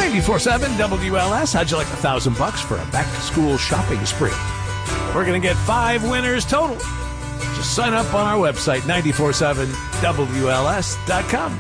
94.7 WLS. How'd you like $1,000 for a back-to-school shopping spree? We're going to get 5 winners total. Just sign up on our website, 947WLS.com.